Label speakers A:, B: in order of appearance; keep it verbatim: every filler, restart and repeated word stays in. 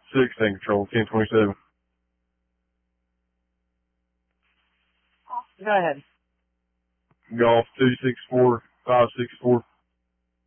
A: sixteen control, ten twenty-seven.
B: Go ahead.
A: Golf two six four five six four.